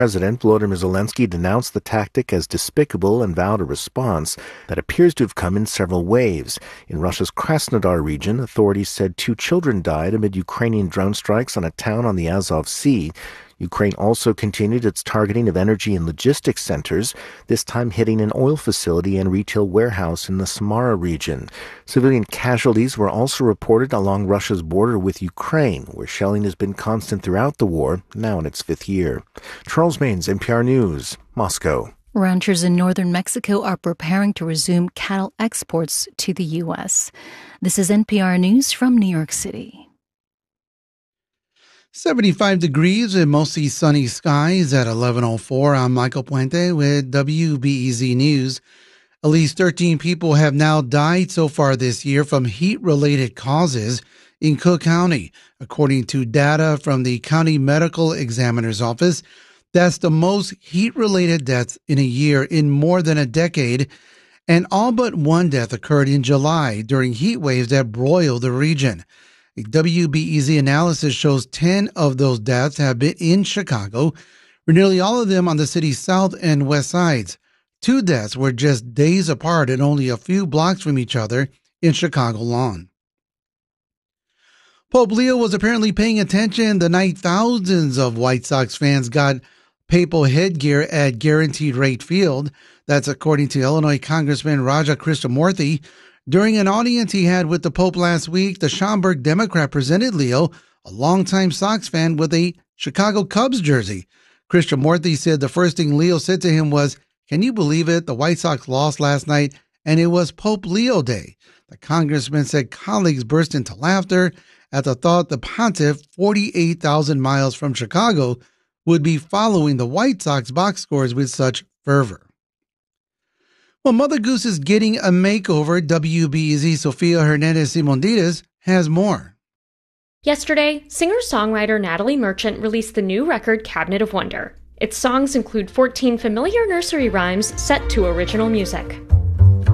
President Volodymyr Zelensky denounced the tactic as despicable and vowed a response that appears to have come in several waves. In Russia's Krasnodar region, authorities said 2 children died amid Ukrainian drone strikes on a town on the Azov Sea. Ukraine also continued its targeting of energy and logistics centers, this time hitting an oil facility and retail warehouse in the Samara region. Civilian casualties were also reported along Russia's border with Ukraine, where shelling has been constant throughout the war, now in its 5th year. Charles Maines, NPR News, Moscow. Ranchers in northern Mexico are preparing to resume cattle exports to the U.S. This is NPR News from New York City. 75 degrees and mostly sunny skies at 11:04. I'm Michael Puente with WBEZ News. At least 13 people have now died so far this year from heat-related causes in Cook County, according to data from the County Medical Examiner's Office. That's the most heat-related deaths in a year in more than a decade, and all but one death occurred in July during heat waves that broiled the region. A WBEZ analysis shows 10 of those deaths have been in Chicago, with nearly all of them on the city's south and west sides. 2 deaths were just days apart and only a few blocks from each other in Chicago Lawn. Pope Leo was apparently paying attention the night thousands of White Sox fans got papal headgear at Guaranteed Rate Field. That's according to Illinois Congressman Raja Krishnamoorthi. During an audience he had with the Pope last week, the Schaumburg Democrat presented Leo, a longtime Sox fan, with a Chicago Cubs jersey. Krishnamoorthi said the first thing Leo said to him was, "Can you believe it? The White Sox lost last night, and it was Pope Leo Day." The congressman said colleagues burst into laughter at the thought the pontiff, 48,000 miles from Chicago, would be following the White Sox box scores with such fervor. Well, Mother Goose is getting a makeover. WBEZ Sofia Hernandez-Simonditas has more. Yesterday, singer-songwriter Natalie Merchant released the new record Cabinet of Wonder. Its songs include 14 familiar nursery rhymes set to original music.